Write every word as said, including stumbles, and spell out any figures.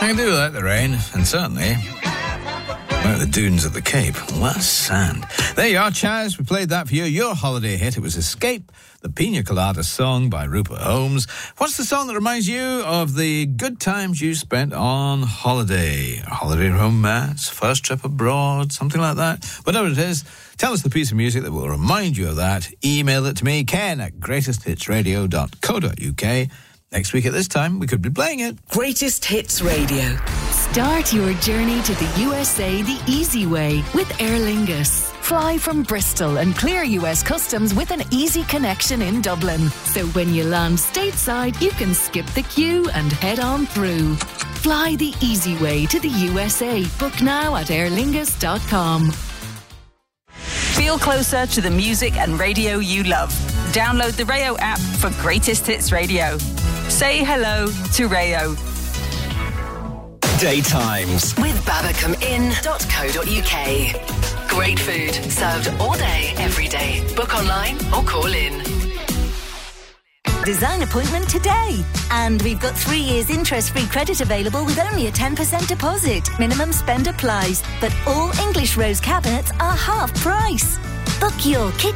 can do like the rain, and certainly like the dunes at the Cape. Well, that's sand. There you are, Chaz. We played that for you. Your holiday hit. It was Escape, the Pina Colada song by Rupert Holmes. What's the song that reminds you of the good times you spent on holiday? A holiday romance, first trip abroad, something like that. Whatever it is, tell us the piece of music that will remind you of that. Email it to me, ken at greatest hits radio dot co dot uk. Next week at this time, we could be playing it. Greatest Hits Radio. Start your journey to the U S A the easy way with Aer Lingus. Fly from Bristol and clear U S customs with an easy connection in Dublin. So when you land stateside, you can skip the queue and head on through. Fly the easy way to the U S A. Book now at aer lingus dot com. Feel closer to the music and radio you love. Download the Rayo app for Greatest Hits Radio. Say hello to Rayo. Daytimes with babacom inn dot co dot uk. Great food served all day, every day. Book online or call in. Design appointment today. And we've got three years interest-free credit available with only a ten percent deposit. Minimum spend applies. But all English rose cabinets are half price. Book your kitchen